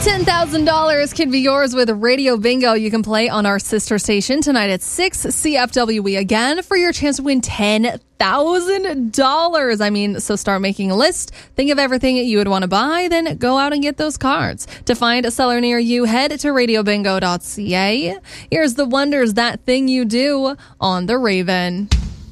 $10,000 can be yours with Radio Bingo. You can play on our sister station tonight at 6 CFWE again for your chance to win $10,000. So start making a list. Think of everything you would want to buy, then go out and get those cards. To find a seller near you, head to radiobingo.ca. Here's The Wonders, That Thing You Do on The Raven.